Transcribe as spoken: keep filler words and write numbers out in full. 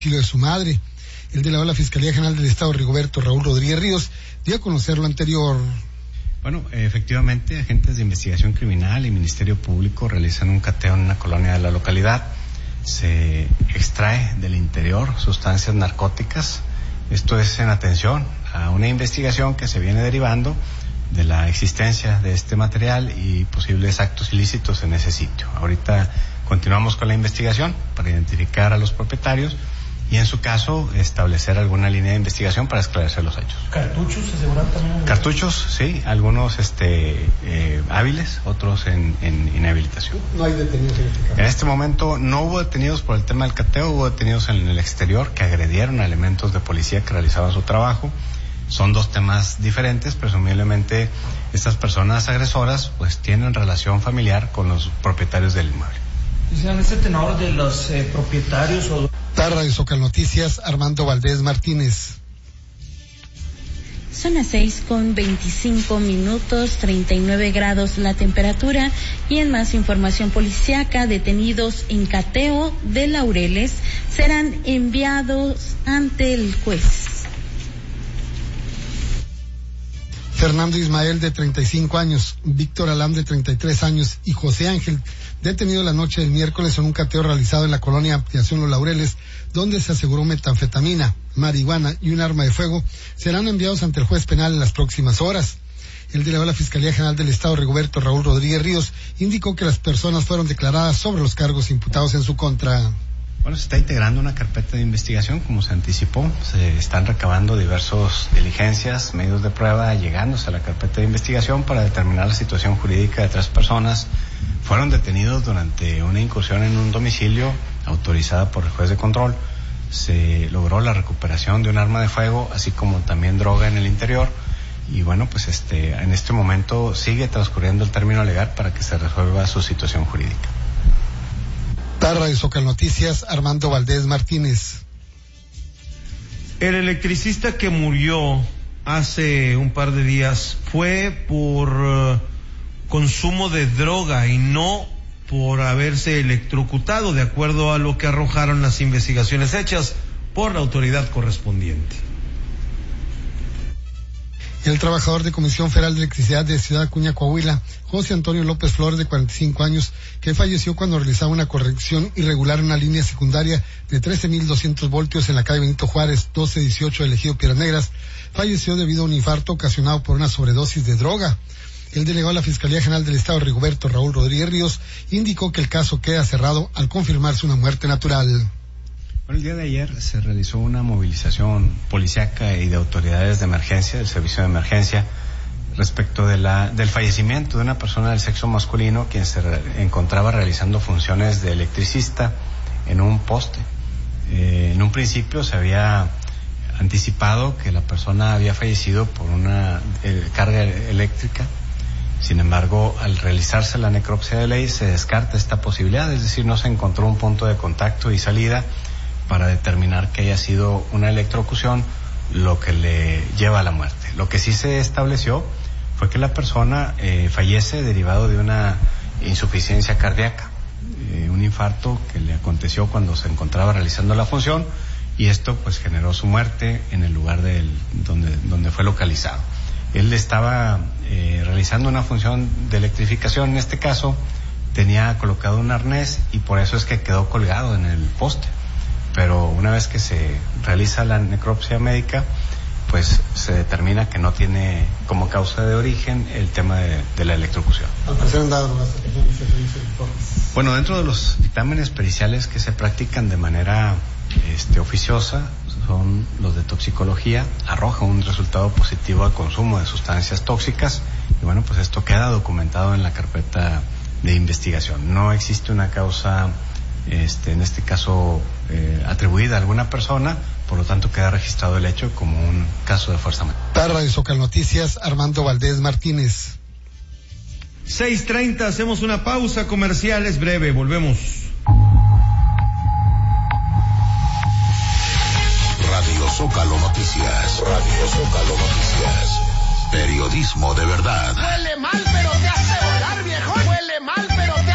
de su madre. El delegado de la Fiscalía General del Estado, Rigoberto Raúl Rodríguez Ríos, dio a conocer lo anterior. Bueno, efectivamente, agentes de investigación criminal y Ministerio Público realizan un cateo en una colonia de la localidad. Se extrae del interior sustancias narcóticas. Esto es en atención a una investigación que se viene derivando de la existencia de este material y posibles actos ilícitos en ese sitio. Ahorita continuamos con la investigación para identificar a los propietarios y en su caso establecer alguna línea de investigación para esclarecer los hechos. ¿Cartuchos se aseguran también? Cartuchos, sí, algunos este, eh, hábiles, otros en, en inhabilitación. No hay detenidos en este caso. En este momento no hubo detenidos por el tema del cateo, hubo detenidos en el exterior que agredieron a elementos de policía que realizaban su trabajo. Son dos temas diferentes, presumiblemente estas personas agresoras pues tienen relación familiar con los propietarios del inmueble. ¿Dicen ese tenor de los eh, propietarios o...? Tarra de Socal Noticias, Armando Valdés Martínez. Son las seis con veinticinco minutos, treinta y nueve grados la temperatura. Y en más información policiaca, detenidos en cateo de Laureles serán enviados ante el juez. Fernando Ismael, de treinta y cinco años, Víctor Alam, de treinta y tres años, y José Ángel, detenido la noche del miércoles en un cateo realizado en la colonia Ampliación Los Laureles, donde se aseguró metanfetamina, marihuana y un arma de fuego, serán enviados ante el juez penal en las próximas horas. El delegado de la Fiscalía General del Estado, Rigoberto Raúl Rodríguez Ríos, indicó que las personas fueron declaradas sobre los cargos imputados en su contra. Bueno, se está integrando una carpeta de investigación, como se anticipó. Se están recabando diversas diligencias, medios de prueba, llegándose a la carpeta de investigación para determinar la situación jurídica de tres personas. Fueron detenidos durante una incursión en un domicilio autorizada por el juez de control. Se logró la recuperación de un arma de fuego, así como también droga en el interior. Y bueno, pues este, en este momento sigue transcurriendo el término legal para que se resuelva su situación jurídica. Tarra de Socal Noticias, Armando Valdés Martínez. El electricista que murió hace un par de días fue por uh, consumo de droga y no por haberse electrocutado, de acuerdo a lo que arrojaron las investigaciones hechas por la autoridad correspondiente. El trabajador de Comisión Federal de Electricidad de Ciudad Acuña, Coahuila, José Antonio López Flores, de cuarenta y cinco años, que falleció cuando realizaba una corrección irregular en una línea secundaria de trece mil doscientos voltios en la calle Benito Juárez, doce dieciocho del Ejido Piedras Negras, falleció debido a un infarto ocasionado por una sobredosis de droga. El delegado de la Fiscalía General del Estado, Rigoberto Raúl Rodríguez Ríos, indicó que el caso queda cerrado al confirmarse una muerte natural. Bueno, el día de ayer se realizó una movilización policíaca y de autoridades de emergencia, del servicio de emergencia, respecto de la, del fallecimiento de una persona del sexo masculino quien se re, encontraba realizando funciones de electricista en un poste. Eh, en un principio se había anticipado que la persona había fallecido por una eh, carga eléctrica. Sin embargo, al realizarse la necropsia de ley se descarta esta posibilidad, es decir, no se encontró un punto de contacto y salida para determinar que haya sido una electrocución lo que le lleva a la muerte. Lo que sí se estableció fue que la persona eh, fallece derivado de una insuficiencia cardíaca, eh, un infarto que le aconteció cuando se encontraba realizando la función, y esto pues generó su muerte en el lugar del, donde, donde fue localizado. Él estaba eh, realizando una función de electrificación, en este caso tenía colocado un arnés y por eso es que quedó colgado en el poste. Pero una vez que se realiza la necropsia médica, pues se determina que no tiene como causa de origen el tema de, de la electrocución. Al parecer han dado las Bueno, dentro de los dictámenes periciales que se practican de manera este, oficiosa, son los de toxicología, arroja un resultado positivo al consumo de sustancias tóxicas, y bueno, pues esto queda documentado en la carpeta de investigación. No existe una causa Este, en este caso eh, atribuida a alguna persona, por lo tanto queda registrado el hecho como un caso de fuerza mayor. Tarra de Socal Noticias, Armando Valdés Martínez. seis treinta, hacemos una pausa comercial, es breve, volvemos. Radio Zócalo Noticias, Radio Zócalo Noticias, periodismo de verdad. Huele mal, pero te hace volar, viejo. Huele mal.